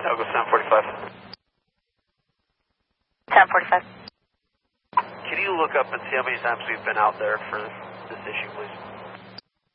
I'll go 745. 1045. Can you look up and see how many times we've been out there for this issue, please?